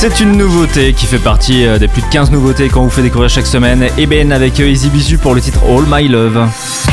C'est une nouveauté qui fait partie des plus de 15 nouveautés qu'on vous fait découvrir chaque semaine. Eben avec Easy Bisu pour le titre All My Love.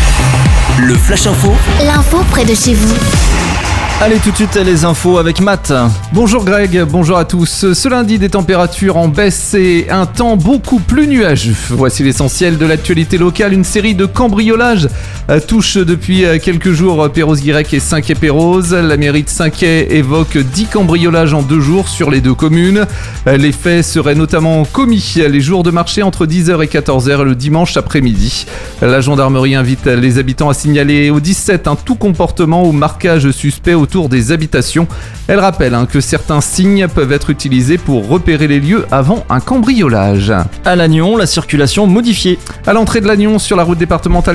Le Flash Info. L'info près de chez vous. Allez, tout de suite les infos avec Matt. Bonjour Greg, bonjour à tous. Ce lundi, des températures en baisse et un temps beaucoup plus nuageux. Voici l'essentiel de l'actualité locale. Une série de cambriolages touche depuis quelques jours Perros-Guirec et Saint-Quay-Pérouse. La mairie de Saint-Quay évoque 10 cambriolages en 2 jours sur les 2 communes. Les faits seraient notamment commis les jours de marché entre 10h et 14h le dimanche après-midi. La gendarmerie invite les habitants à signaler au 17 un tout comportement ou marquage suspect autour des habitations. Elle rappelle que certains signes peuvent être utilisés pour repérer les lieux avant un cambriolage. À Lannion, la circulation modifiée. À l'entrée de Lannion, sur la route départementale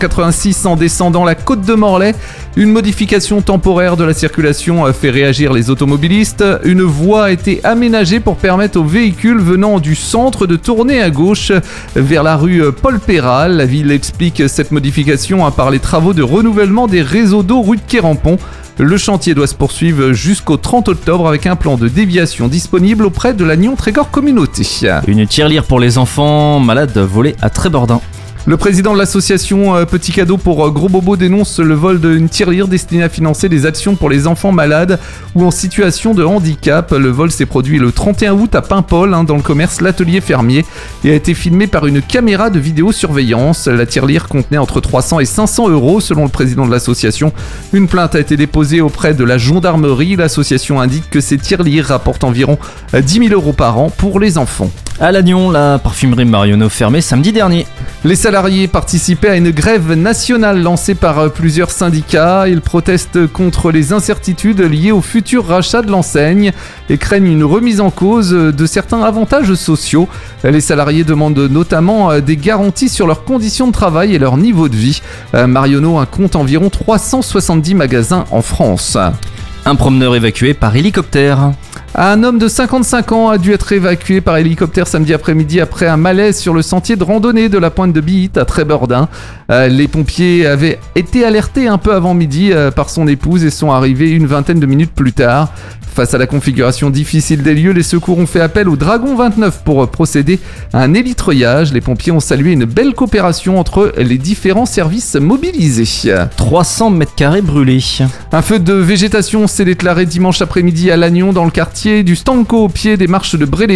786 en descendant la côte de Morlaix, une modification temporaire de la circulation fait réagir les automobilistes. Une voie a été aménagée pour permettre aux véhicules venant du centre de tourner à gauche vers la rue Paul Péral. La ville explique cette modification par les travaux de renouvellement des réseaux d'eau rue de Quérampont. Le chantier doit se poursuivre jusqu'au 30 octobre avec un plan de déviation disponible auprès de Lannion-Trégor Communauté. Une tirelire pour les enfants malades volée à Trébordin. Le président de l'association Petit Cadeau pour Gros Bobo dénonce le vol d'une tirelire destinée à financer des actions pour les enfants malades ou en situation de handicap. Le vol s'est produit le 31 août à Paimpol, dans le commerce L'Atelier Fermier, et a été filmé par une caméra de vidéosurveillance. La tirelire contenait entre 300 et 500 euros selon le président de l'association. Une plainte a été déposée auprès de la gendarmerie. L'association indique que ces tirelires rapportent environ 10 000 euros par an pour les enfants. À Lannion, la parfumerie Marionneau fermée samedi dernier. Les salariés participaient à une grève nationale lancée par plusieurs syndicats. Ils protestent contre les incertitudes liées au futur rachat de l'enseigne et craignent une remise en cause de certains avantages sociaux. Les salariés demandent notamment des garanties sur leurs conditions de travail et leur niveau de vie. Marionneau compte environ 370 magasins en France. Un promeneur évacué par hélicoptère. Un homme de 55 ans a dû être évacué par hélicoptère samedi après-midi après un malaise sur le sentier de randonnée de la pointe de Billite à Trébordin. Les pompiers avaient été alertés un peu avant midi par son épouse et sont arrivés une vingtaine de minutes plus tard. Face à la configuration difficile des lieux, les secours ont fait appel au Dragon 29 pour procéder à un élitreuillage. Les pompiers ont salué une belle coopération entre les différents services mobilisés. 300 mètres carrés brûlés. Un feu de végétation s'est déclaré dimanche après-midi à Lannion dans le quartier du Stanco au pied des marches de Brélé.